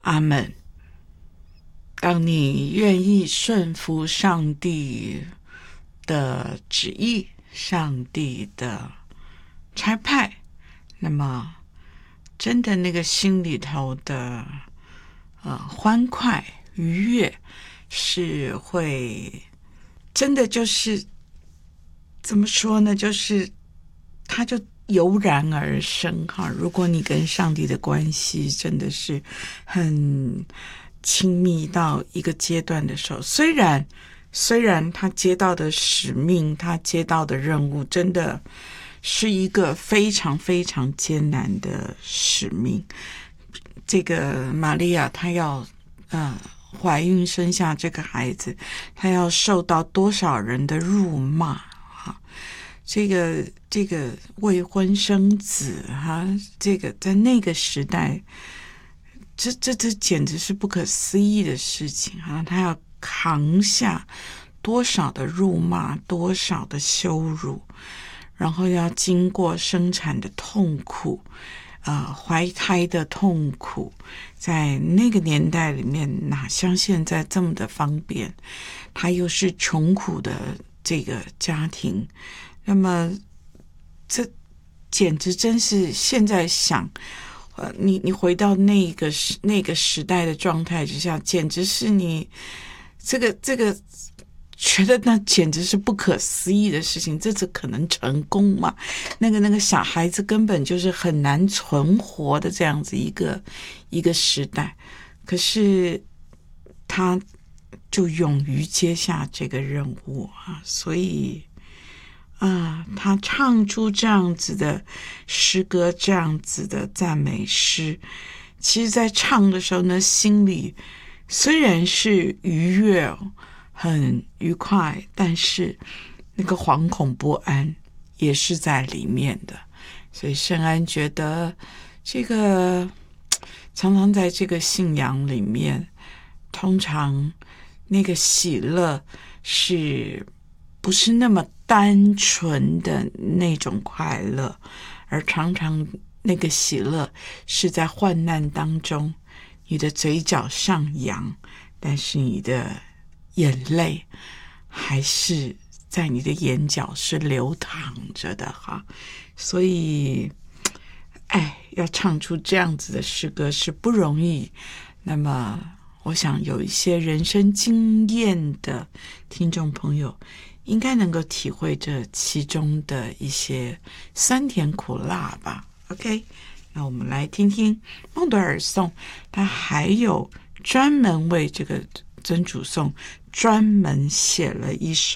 阿们。当你愿意顺服上帝的旨意，上帝的差派，那么真的那个心里头的欢快愉悦是会真的就是怎么说呢，就是它就油然而生哈。如果你跟上帝的关系真的是很亲密到一个阶段的时候，虽然他接到的使命，他接到的任务真的是一个非常非常艰难的使命。这个玛利亚她要怀孕生下这个孩子，她要受到多少人的辱骂哈？这个未婚生子哈，这个在那个时代，这简直是不可思议的事情哈！她要扛下多少的辱骂，多少的羞辱，然后要经过生产的痛苦，怀胎的痛苦，在那个年代里面哪像现在这么的方便？他又是穷苦的这个家庭，那么这简直真是现在想，你回到那个时代的状态之下，简直是你这个觉得那简直是不可思议的事情，这次可能成功吗？那个小孩子根本就是很难存活的这样子一个时代，可是他就勇于接下这个任务啊，所以他唱出这样子的诗歌，这样子的赞美诗，其实在唱的时候呢，心里虽然是愉悦很愉快，但是那个惶恐不安也是在里面的。所以圣安觉得这个常常在这个信仰里面，通常那个喜乐是不是那么单纯的那种快乐，而常常那个喜乐是在患难当中，你的嘴角上扬，但是你的眼泪还是在你的眼角是流淌着的哈。所以要唱出这样子的诗歌是不容易。那么我想有一些人生经验的听众朋友应该能够体会这其中的一些酸甜苦辣吧。 OK， 那我们来听听孟德尔颂，他还有专门为这个真主颂专门写了一首